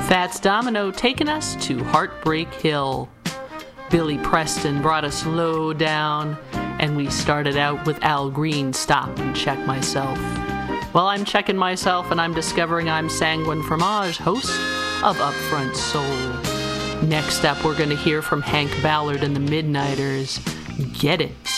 Fats Domino taking us to Heartbreak Hill. Billy Preston brought us Low Down, and we started out with Al Green, Stop and Check Myself. Well, I'm checking myself and I'm discovering I'm Sanguine Fromage, host of Upfront Soul. Next up, we're going to hear from Hank Ballard and the Midnighters, Get It.